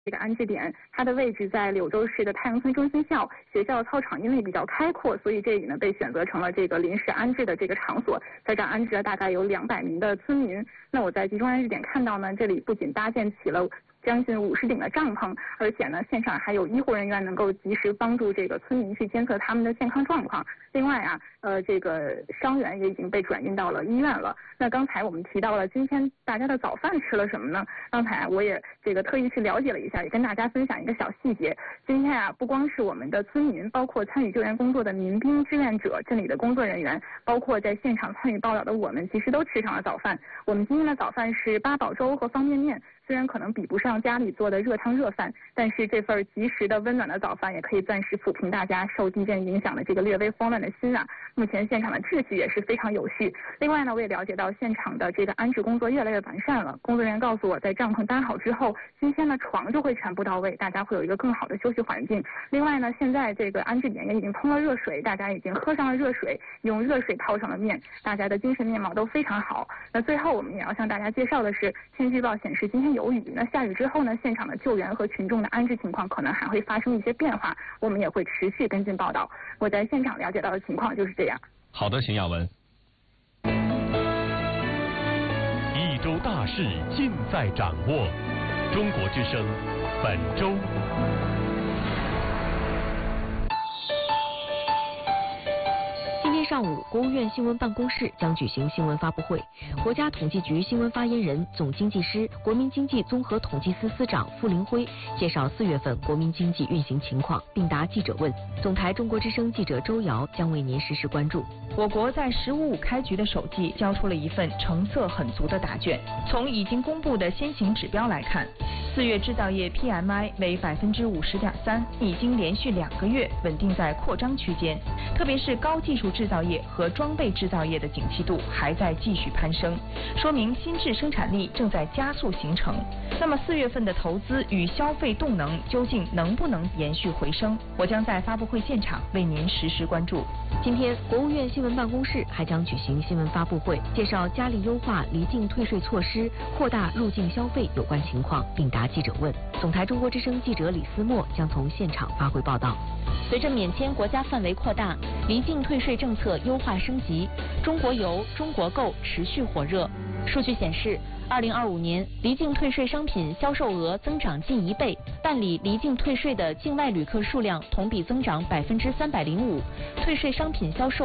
这个安置点，它的位置在柳州市的太阳村中心校，学校操场因为比较开阔，所以这里呢被选择成了这个临时安置的这个场所，在这儿安置了大概有200名的村民。那我在集中安置点看到呢，这里不仅搭建起了将近50顶的帐篷，而且呢，现场还有医护人员能够及时帮助这个村民去监测他们的健康状况。另外啊，这个伤员也已经被转运到了医院了。那刚才我们提到了今天大家的早饭吃了什么呢？刚才我也特意去了解了一下，也跟大家分享一个小细节。今天啊，不光是我们的村民，包括参与救援工作的民兵、志愿者、镇里的工作人员，包括在现场参与报道的我们，其实都吃上了早饭。我们今天的早饭是八宝粥和方便面。虽然可能比不上家里做的热汤热饭，但是这份及时的温暖的早饭也可以暂时抚平大家受地震影响的这个略微慌乱的心啊。目前现场的秩序也是非常有序。另外呢，我也了解到现场的这个安置工作越来越完善了。工作人员告诉我，在帐篷搭好之后，今天的床就会全部到位，大家会有一个更好的休息环境。另外呢，现在这个安置点也已经通了热水，大家已经喝上了热水，用热水泡上了面，大家的精神面貌都非常好。那最后我们也要向大家介绍的是，天气预报显示今天有雨，那下雨之后呢，现场的救援和群众的安置情况可能还会发生一些变化，我们也会持续跟进报道。我在现场了解到的情况就是这样。 好的，邢亚文。 一周大事尽在掌握，中国之声本周。 今天上午，国务院新闻办公室将举行新闻发布会。国家统计局新闻发言人、总经济师、国民经济综合统计司司长傅林辉介绍4月份国民经济运行情况，并答记者问。总台中国之声记者周瑶将为您实时关注。 我国在“15+5”开局的首季交出了一份成色很足的答卷。从已经公布的先行指标来看，4月制造业 PMI 为50.3%，已经连续2个月稳定在扩张区间，特别是高技术制造业和装备制造业的景气度还在继续攀升，说明新质生产力正在加速形成。那么4月份的投资与消费动能究竟能不能延续回升？我将在发布会现场为您实时关注。 今天，国务院新闻办公室还将举行新闻发布会，介绍加力优化离境退税措施，扩大入境消费有关情况，并答记者问。总台中国之声记者李思墨将从现场发回报道。 随着免签国家范围扩大，离境退税政策优化升级，中国游、中国购持续火热。数据显示，2025年离境退税商品销售额增长近1倍，办理离境退税的境外旅客数量同比增长305%，退税商品销售